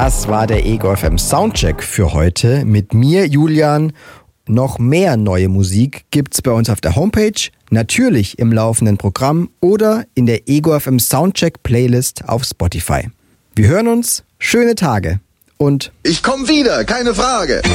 Das war der Ego FM Soundcheck für heute mit mir, Julian. Noch mehr neue Musik gibt's bei uns auf der Homepage, natürlich im laufenden Programm oder in der Ego FM Soundcheck Playlist auf Spotify. Wir hören uns, schöne Tage und ich komm wieder, keine Frage.